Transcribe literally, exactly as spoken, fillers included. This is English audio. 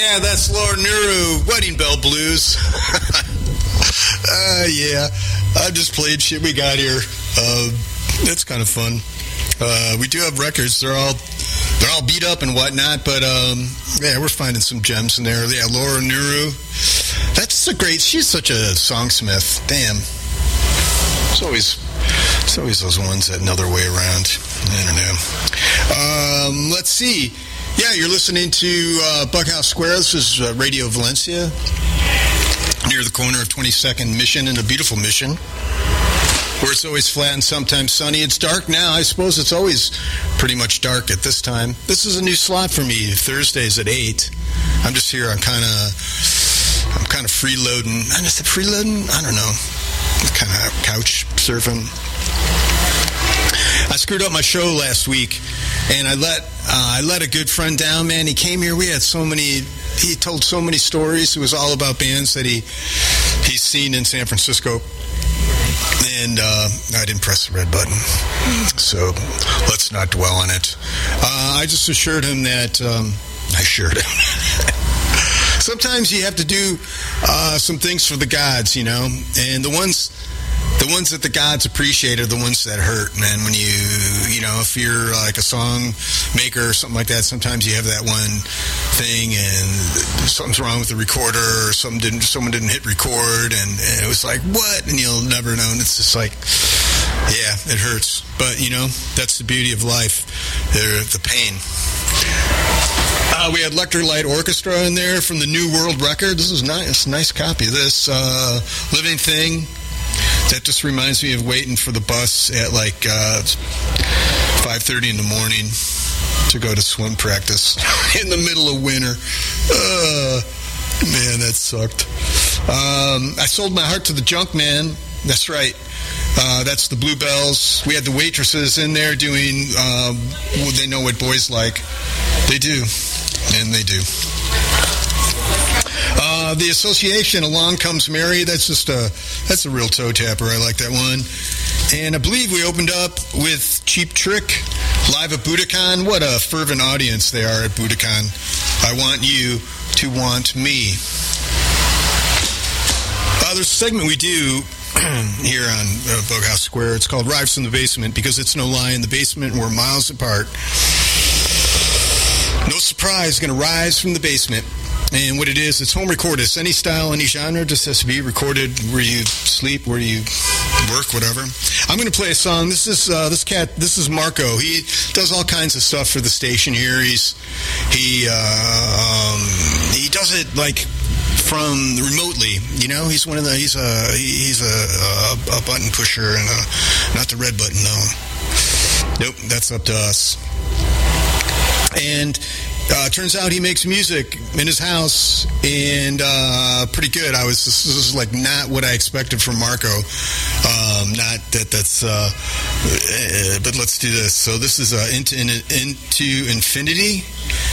Yeah, that's Laura Nuru, Wedding Bell Blues. uh, yeah, I just played shit we got here. Uh, it's kind of fun. Uh, we do have records. They're all they're all beat up and whatnot, but um, yeah, we're finding some gems in there. Yeah, Laura Nuru. That's a great. She's such a songsmith. Damn. It's always it's always those ones that know their way around. I don't know. Um, let's see. Yeah, you're listening to uh, Bughouse Square. This is uh, Radio Valencia, near the corner of twenty-second Mission and a beautiful Mission, where it's always flat and sometimes sunny. It's dark now. I suppose it's always pretty much dark at this time. This is a new slot for me. Thursdays at eight. I'm just here. I'm kind of, I'm kind of freeloading. I just freeloading. I don't know. Kind of couch surfing. I screwed up my show last week, and I let uh, I let a good friend down. Man, he came here. We had so many. He told so many stories. It was all about bands that he he's seen in San Francisco. And uh, I didn't press the red button, so let's not dwell on it. Uh, I just assured him that um, I assured him. Sometimes you have to do uh, some things for the gods, you know, and the ones. The ones that the gods appreciate are the ones that hurt, man. When you, you know, if you're like a song maker or something like that, sometimes you have that one thing and something's wrong with the recorder or something didn't, someone didn't hit record and, and it was like, what? And you'll never know. And it's just like, yeah, it hurts. But, you know, that's the beauty of life, the, the pain. Uh, we had Electrolyte Orchestra in there from the New World record. This is nice. It's a nice copy of this. Uh, Living Thing. That just reminds me of waiting for the bus at like uh, five thirty in the morning to go to swim practice in the middle of winter. Uh, man, that sucked. Um, I sold my heart to the junk man. That's right. Uh, that's the Bluebells. We had the waitresses in there doing, um, well, they know what boys like. They do. And they do. Uh, the Association, Along Comes Mary, that's just a, that's a real toe tapper. I like that one. And I believe we opened up with Cheap Trick, live at Budokan. What a fervent audience they are at Budokan. I want you to want me. Uh, there's a segment we do here on uh, Bughouse Square. It's called Rives from the Basement, because it's no lie. In the basement, we're miles apart. No surprise, going to rise from the basement. And what it is, it's home recorded. It's any style, any genre. Just has to be recorded where you sleep, where you work, whatever. I'm going to play a song. This is uh, this cat. This is Marco. He does all kinds of stuff for the station here. He's he uh, um, he does it like from remotely. You know, he's one of the. He's a he's a, a, a button pusher and a, not the red button. No, nope. That's up to us. And. Uh, turns out he makes music in his house, and uh, pretty good. I was this is like not what I expected from Marco. Um, not that that's, uh, uh, but let's do this. So this is uh, into into Infinity.